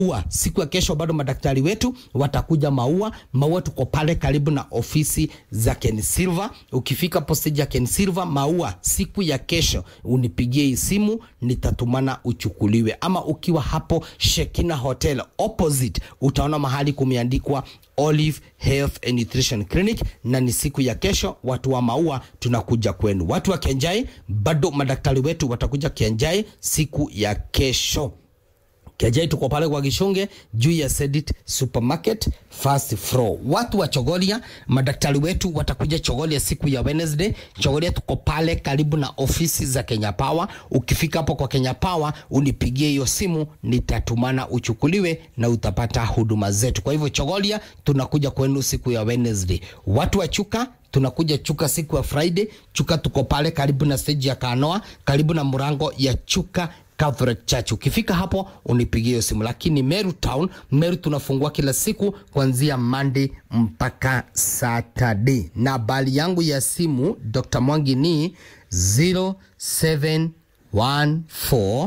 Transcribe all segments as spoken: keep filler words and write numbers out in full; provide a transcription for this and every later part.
Maua siku ya kesho bado madaktari wetu watakuja Maua. Maua tuko pale karibu na ofisi za Ken Silver. Ukifika postage ya Ken Silver Maua siku ya kesho unipigie simu nitatumana uchukuliwe. Ama ukiwa hapo Shekina Hotel opposite utaona mahali kumeandikwa Olive Health and Nutrition Clinic, na ni siku ya kesho. Watu wa Maua tunakuja kwenu. Watu wa Kianjai bado madaktari wetu watakuja Kianjai siku ya kesho. Kianjai tuko pale kwa Gishunge juu ya Sedit Supermarket first floor. Watu wa Chogoria madaktari wetu watakuja Chogoria siku ya Wednesday. Chogoria tuko pale karibu na ofisi za Kenya Power. Ukifika hapo kwa Kenya Power unipigie hiyo simu nitatumana uchukuliwe na utapata huduma zetu. Kwa hivyo Chogoria tunakuja kwenu siku ya Wednesday. Watu wa Chuka tunakuja Chuka siku ya Friday. Chuka tuko pale karibu na stage ya Kanoa, karibu na murango ya Chuka Catholic Church. Ukifika hapo unipigie simu. Lakini Meru Town, Meru tunafungua kila siku kuanzia Monday mpaka Saturday. Na bali yangu ya simu Doctor Mwangi ni zero seven one four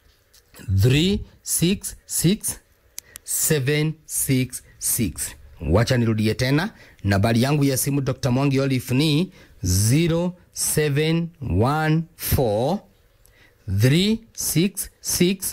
three six six seven six six. Wacha nirudie tena. Na bali yangu ya simu Doctor Mwangi Olive ni zero seven one four three six six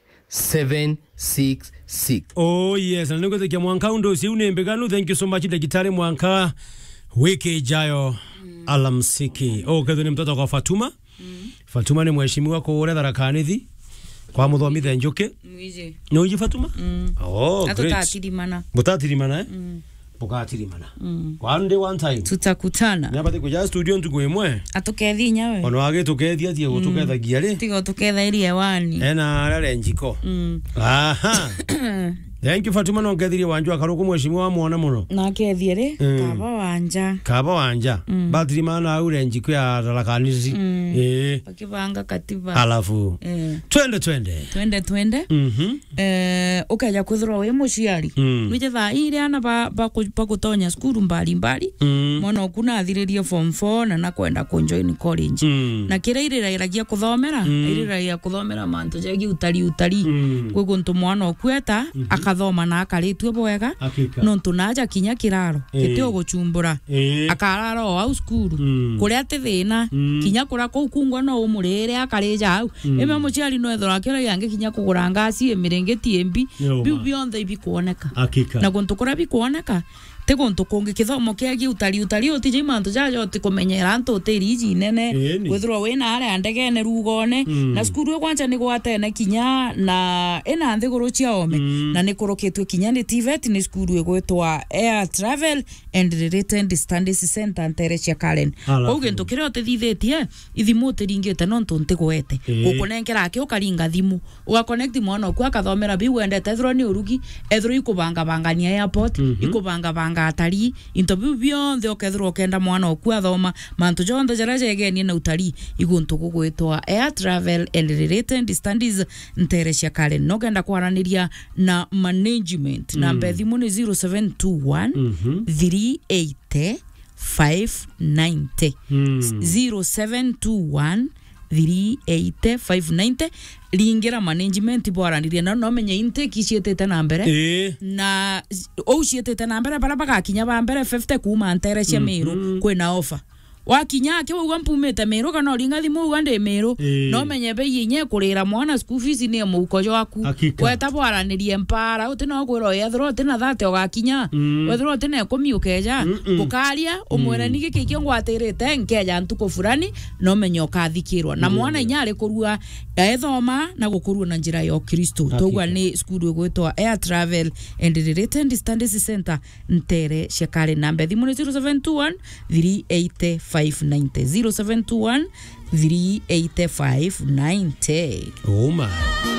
seven six six. Oh yes, na niko tekia Mwanka ndo si unembegano. Thank you so much Daktari Mwanka. Wiki ijayo mm. alamsiki. Oh kedo ni mtoto kwa Fatuma. Mm. Fatuma ni mheshimiwa kwa ure darakanithi kwa muthomitha njoke. Mwije. Noji Fatuma? Mm. Oh great. Atotatirimana. Mutatirimana eh? Mm. Bukatirimana. Mm. One day one time. Tutakutana. Nyabate kuja studio ntukwemwe. Atukethi nyawe. Ono age tukethia tie gutuketha giale. Tigo tuketha iria wani. Ena rale njiko. Mm. Aha. Thank you Fatuma no ngethiri wanju akaruko mheshimiwa wa muona muno. Na kethiere mm. kaba wanja. Kaba wanja. Mm. Batiri mana aure njiko ya dalakanisi. Mm. Eh. Pakibanga katiba. Alafu. Eh. Twende twende. Twende twende. Mhm. Eh ukaja kuthura we muciari. Mm. Wije tha ile ana ba ba kutonya skuru mbali mbali. Mm. Mwana kuna athiririe form four na nakwenda ku join college. Mm. Na kira ile iragia kuthomera, mm. ile iragia kuthomera manto jegi utari utari. Mm. Kwe guntu mwana okweta mm -hmm. thoma na akaritwe bwega no tunaja kinya kiraro kitio guchumbura akararo au skuru kuria tithina kinya kura ku kungwa no umurire akarija au eme muciari no ethora kira yange kinya kugura ngasi emirengeti embi biu bionthe ibikuoneka na guntu kura bikuoneka te gonto konge kithomo kiagi utari utari otije manto jajo otikumenyera anto teriji nene gwithro wena ari andegene rugone na skuru kwanja ni gwatene kinya na ena nthiguru ciaome na ni kurukitwe kinya ni T V E T ni skuru egwetwa Air Travel and Related Studies Center ntere cia Karen oge ntokire otithithitie ithimu tiringite no ntunti gwete gukunenkera ki ukaringa thimu uga connect mwana ku akathomera bi wendete ethro ni urugi ethro ikubanga bangania airport ikubanga banga atari interview bionthe okethro kenda mwana oku athoma manto jonthe jaraje egeni na utari iguntu gugwitwa Air Travel and Related Studies ntere cia Karen no genda kwaraniria na management na mbethimu ni zero seven two one three eight zero five nine zero zero seven two one three eight zero five nine zero lingira management bwaraniria na no menye intake cietete na mbere e. na o cietete na mbere bara bagakinya ba mbere fifty kuma ntere cia Meru kwina offer wakinya ke uga mpumete Meru kana oringa thimu uga ndi Meru e. no menye be yinye kurira mwana school fees ni mukojo waku weta bwaranirie mpara utino gwiro yethro tina thate ogakinya mm. wethro tina komi ukeja ukaria umwere ni giki kio ngwatirite nkeja ntuko fulani no menye okathikirwa na mwana inyari kurua ethoma na gukurua na njira ya Kristo togwa ni school gwetwa Air Travel and Related Studies Center ntere shekare namba thimu zero seven two one three eight five nine zero zero seven two one three eight five nine. Oh my.